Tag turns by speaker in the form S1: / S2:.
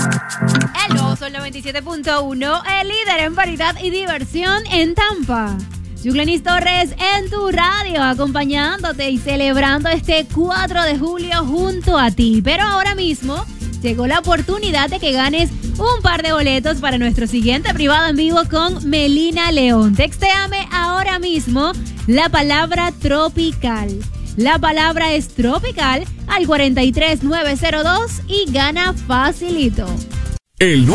S1: El nuevo Sol 97.1, el líder en variedad y diversión en Tampa. Yuglenis Torres en tu radio, acompañándote y celebrando este 4 de julio junto a ti. Pero ahora mismo llegó la oportunidad de que ganes un par de boletos para nuestro siguiente privado en vivo con Melina León. Textéame ahora mismo la palabra tropical. La palabra es tropical al 43902 y gana facilito.
S2: El